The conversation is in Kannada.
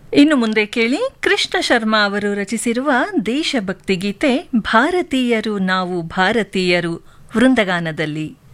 ಇನ್ನು ಮುಂದೆ ಕೇಳಿ ಕೃಷ್ಣ ಶರ್ಮಾ ಅವರು ರಚಿಸಿರುವ ದೇಶಭಕ್ತಿ ಗೀತೆ ಭಾರತೀಯರು ನಾವು ಭಾರತೀಯರು ವೃಂದಗಾನದಲ್ಲಿ.